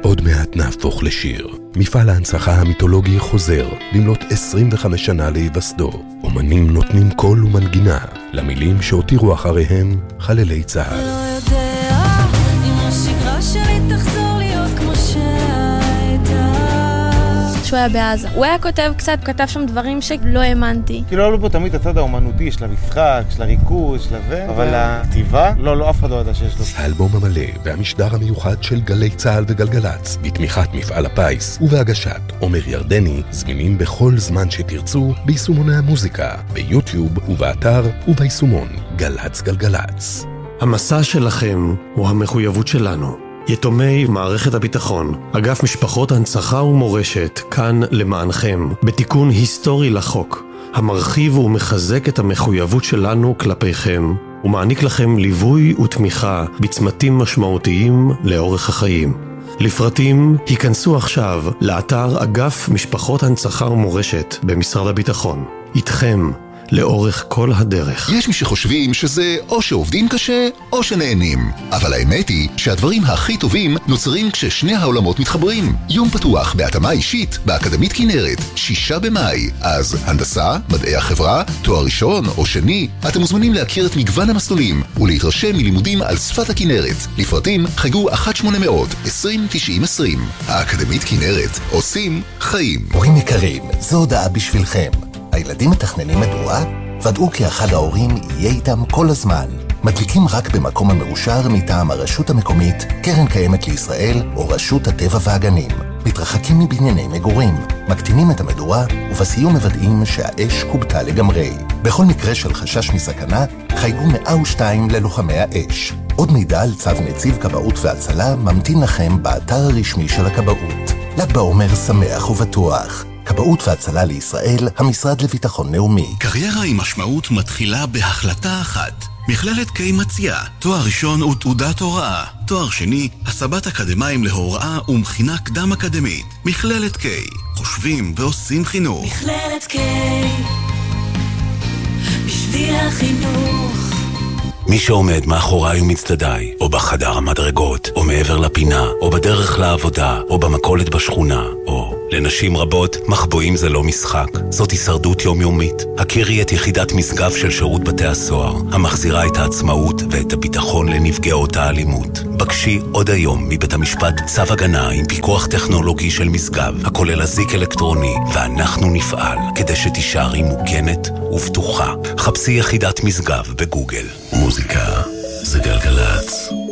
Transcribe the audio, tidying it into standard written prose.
עוד מעט נהפוך לשיר. מפעל ההנצחה המיתולוגי חוזר במלאת 25 שנה להיווסדו. אומנים נותנים קול ומנגינה למילים שהותירו אחריהם חללי צה"ל. לא יודע אם השגרה שלי תחזור להיות כמו שהייתה. שהוא היה בעזה. הוא היה כתב שם דברים שלא האמנתי. כאילו לא פה תמיד הצד האומנותי, של המשחק, של הריקוד, של הזה, אבל הכתיבה, לא, אף אחד לא ידע שיש לו. האלבום המלא והמשדר המיוחד של גלי צה"ל וגלגלץ, בתמיכת מפעל הפיס ובהגשת עומר ירדני, זמינים בכל זמן שתרצו ביישומוני המוזיקה, ביוטיוב ובאתר וביישומון גלץ גלגלץ. המסע שלכם הוא המחויבות שלנו. יתומי מערכת הביטחון, אגף משפחות הנצחה ומורשת, כאן למענכם, בתיקון היסטורי לחוק, המרחיב ומחזק את המחויבות שלנו כלפיכם, ומעניק לכם ליווי ותמיכה בצמתים משמעותיים לאורך החיים. לפרטים, היכנסו עכשיו לאתר אגף משפחות הנצחה ומורשת במשרד הביטחון. איתכם, לאורך כל הדרך. יש מי שחושבים שזה או שעובדים קשה או שנהנים. אבל האמת היא שהדברים הכי טובים נוצרים כששני העולמות מתחברים. יום פתוח בהתאמה אישית באקדמית כנרת, 6 במאי. אז הנדסה, מדעי החברה, תואר ראשון או שני, אתם מוזמנים להכיר את מגוון המסלולים ולהתרשם מלימודים על שפת הכנרת. לפרטים חייגו 1-800-2090-20. האקדמית כנרת, עושים חיים. הורים יקרים, זו הודעה בשבילכם. הילדים מתכננים מדוע? ודאו כי אחד ההורים יהיה איתם כל הזמן. מדליקים רק במקום המאושר מטעם הרשות המקומית, קרן קיימת לישראל או רשות הטבע והגנים. מתרחקים מבנייני מגורים, מקטינים את המדורה ובסיום מוודאים שהאש קובטה לגמרי. בכל מקרה של חשש מסכנה, חייגו 102 ללוחמי האש. עוד מידע על צו נציב כבאות והצלה ממתין לכם באתר הרשמי של הכבאות. ל"ג בעומר שמח ובטוח. כבאות והצלה לישראל, המשרד לביטחון לאומי. קריירה עם משמעות מתחילה בהחלטה אחת. מכללת קיי מציעה תואר ראשון ותעודת הוראה, תואר שני, הסבת אקדמיים להוראה ומכינה קדם אקדמית. מכללת קיי, חושבים ועושים חינוך. מכללת קיי, בשביל החינוך. מי שעומד מאחוריי ומצדדיי, או בחדר המדרגות, או מעבר לפינה, או בדרך לעבודה, או במכולת בשכונה, או לנשים רבות, מחבואים זה לא משחק, זאת הישרדות יומיומית. הכירי את יחידת משגב של שירות בתי הסוהר, המחזירה את העצמאות ואת הביטחון לנפגעות האלימות. בקשי עוד היום מבית המשפט צו הגנה עם פיקוח טכנולוגי של משגב, הכולל אזיק אלקטרוני, ואנחנו נפעל כדי שתישארי מוגנת ובטוחה. חפשי יחידת משגב בגוגל. מוזיקה זה גלגלץ.